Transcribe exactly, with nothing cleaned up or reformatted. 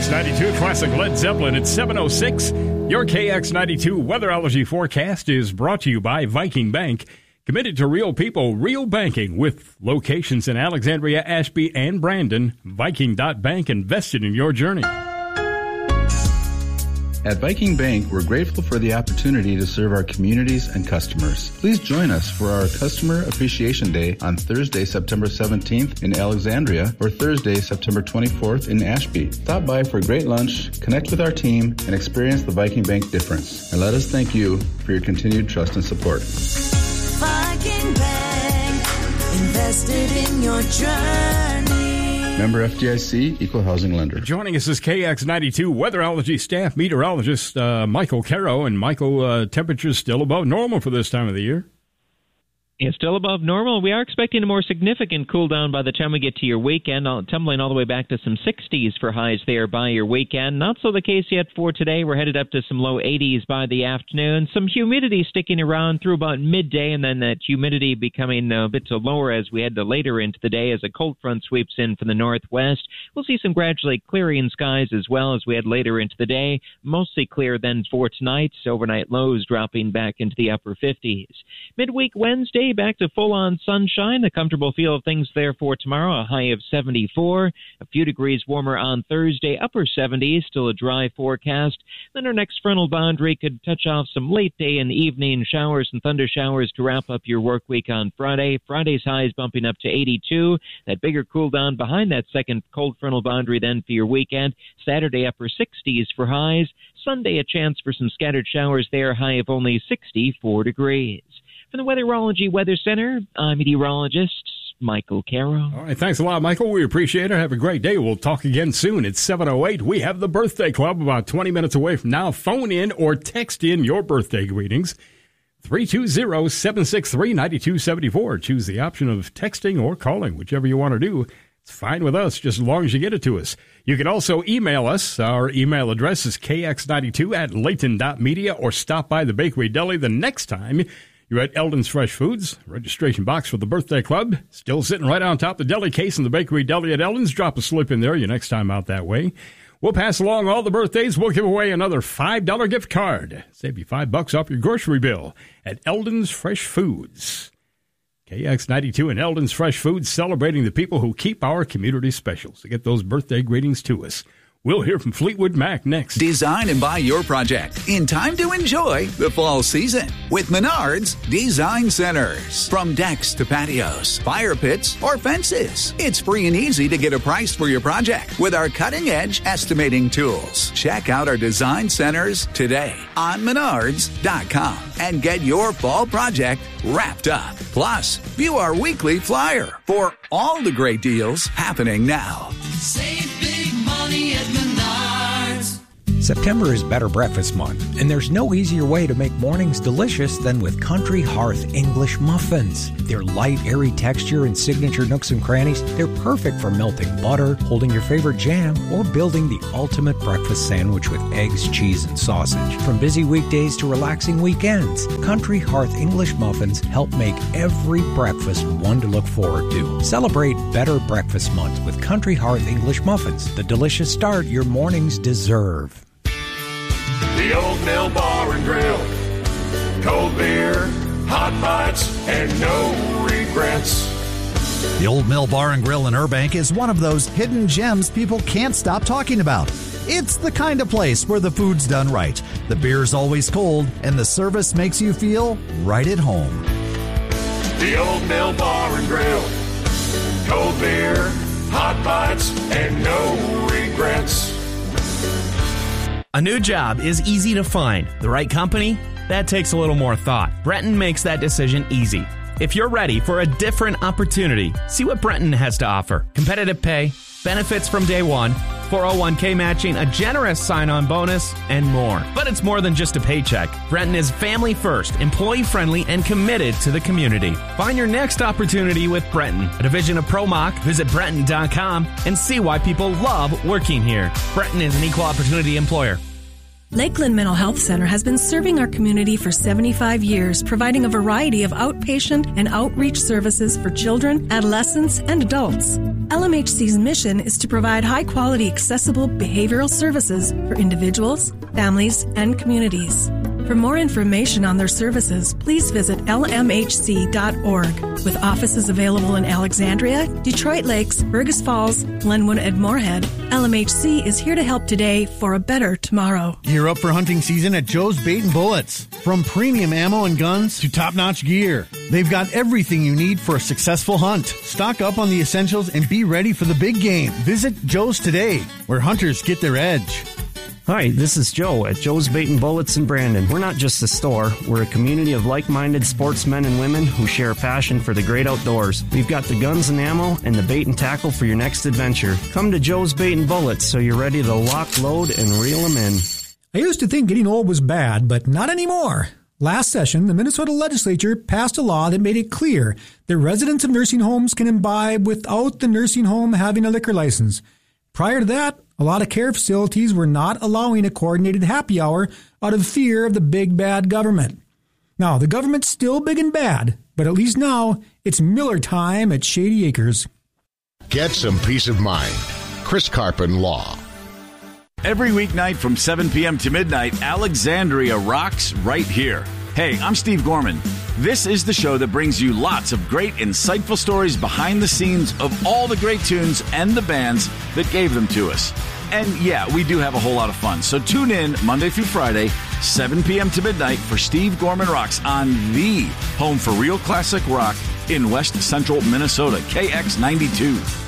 X ninety-two Classic Led Zeppelin at seven oh six. Your K X ninety-two weatherology forecast is brought to you by Viking Bank. Committed to real people, real banking, with locations in Alexandria, Ashby, and Brandon. Viking dot bank, invested in your journey. At Viking Bank, we're grateful for the opportunity to serve our communities and customers. Please join us for our Customer Appreciation Day on Thursday, September seventeenth in Alexandria, or Thursday, September twenty-fourth in Ashby. Stop by for a great lunch, connect with our team, and experience the Viking Bank difference. And let us thank you for your continued trust and support. Viking Bank, invested in your journey. Member F D I C, Equal Housing Lender. Joining us is K X ninety-two weatherology staff meteorologist uh, Michael Caro. And Michael, uh, temperatures still above normal for this time of the year. It's still above normal. We are expecting a more significant cool down by the time we get to your weekend, tumbling all the way back to some sixties for highs there by your weekend. Not so the case yet for today. We're headed up to some low eighties by the afternoon. Some humidity sticking around through about midday, and then that humidity becoming a bit lower as we head to later into the day as a cold front sweeps in from the northwest. We'll see some gradually clearing skies as well as we head later into the day. Mostly clear then for tonight. Overnight lows dropping back into the upper fifties. Midweek Wednesday, back to full-on sunshine. A comfortable feel of things there for tomorrow, a high of seventy-four. A few degrees warmer on Thursday, upper seventies, still a dry forecast. Then our next frontal boundary could touch off some late day and evening showers and thunder showers to wrap up your work week on Friday. Friday's highs bumping up to eighty-two. That bigger cool down behind that second cold frontal boundary then for your weekend. Saturday, upper sixties for highs. Sunday, a chance for some scattered showers there, high of only sixty-four degrees. From the Weatherology Weather Center, I'm meteorologist Michael Caro. All right, thanks a lot, Michael. We appreciate it. Have a great day. We'll talk again soon. It's seven oh eight. We have the Birthday Club about twenty minutes away from now. Phone in or text in your birthday greetings. three two zero, seven six three, nine two seven four. Choose the option of texting or calling, whichever you want to do. It's fine with us, just as long as you get it to us. You can also email us. Our email address is k x ninety-two at layton dot media, or stop by the Bakery Deli the next time you're at Eldon's Fresh Foods. Registration box for the Birthday Club still sitting right on top of the deli case in the Bakery Deli at Eldon's. Drop a slip in there your next time out that way. We'll pass along all the birthdays. We'll give away another five dollar gift card. Save you five bucks off your grocery bill at Eldon's Fresh Foods. K X ninety-two and Eldon's Fresh Foods, celebrating the people who keep our community special. So get those birthday greetings to us. We'll hear from Fleetwood Mac next. Design and buy your project in time to enjoy the fall season with Menards Design Centers. From decks to patios, fire pits, or fences, it's free and easy to get a price for your project with our cutting-edge estimating tools. Check out our design centers today on menards dot com and get your fall project wrapped up. Plus, view our weekly flyer for all the great deals happening now. Save big money at Menards. September is Better Breakfast Month, and there's no easier way to make mornings delicious than with Country Hearth English Muffins. Their light, airy texture and signature nooks and crannies, they're perfect for melting butter, holding your favorite jam, or building the ultimate breakfast sandwich with eggs, cheese, and sausage. From busy weekdays to relaxing weekends, Country Hearth English Muffins help make every breakfast one to look forward to. Celebrate Better Breakfast Month with Country Hearth English Muffins, the delicious start your mornings deserve. The Old Mill Bar and Grill. Cold beer, hot bites, and no regrets. The Old Mill Bar and Grill in Burbank is one of those hidden gems people can't stop talking about. It's the kind of place where the food's done right, the beer's always cold, and the service makes you feel right at home. The Old Mill Bar and Grill. Cold beer, hot bites, and no regrets. A new job is easy to find. The right company? That takes a little more thought. Breton makes that decision easy. If you're ready for a different opportunity, see what Breton has to offer. Competitive pay, benefits from day one, four oh one k matching, a generous sign-on bonus, and more. But it's more than just a paycheck. Breton is family first, employee-friendly, and committed to the community. Find your next opportunity with Breton, a division of ProMoc. Visit Breton dot com and see why people love working here. Breton is an equal opportunity employer. Lakeland Mental Health Center has been serving our community for seventy-five years, providing a variety of outpatient and outreach services for children, adolescents, and adults. L M H C's mission is to provide high-quality, accessible behavioral services for individuals, families, and communities. For more information on their services, please visit L M H C dot org. With offices available in Alexandria, Detroit Lakes, Fergus Falls, Glenwood, and Moorhead, L M H C is here to help today for a better tomorrow. Gear up for hunting season at Joe's Bait and Bullets. From premium ammo and guns to top-notch gear, they've got everything you need for a successful hunt. Stock up on the essentials and be ready for the big game. Visit Joe's today, where hunters get their edge. Hi, this is Joe at Joe's Bait and Bullets in Brandon. We're not just a store. We're a community of like-minded sportsmen and women who share a passion for the great outdoors. We've got the guns and ammo and the bait and tackle for your next adventure. Come to Joe's Bait and Bullets so you're ready to lock, load, and reel them in. I used to think getting old was bad, but not anymore. Last session, the Minnesota legislature passed a law that made it clear that residents of nursing homes can imbibe without the nursing home having a liquor license. Prior to that, a lot of care facilities were not allowing a coordinated happy hour out of fear of the big bad government. Now, the government's still big and bad, but at least now it's Miller time at Shady Acres. Get some peace of mind. Chris Carpin Law. Every weeknight from seven p.m. to midnight, Alexandria rocks right here. Hey, I'm Steve Gorman. This is the show that brings you lots of great, insightful stories behind the scenes of all the great tunes and the bands that gave them to us. And yeah, we do have a whole lot of fun. So tune in Monday through Friday, seven p.m. to midnight for Steve Gorman Rocks on the home for real classic rock in West Central Minnesota, K X ninety-two.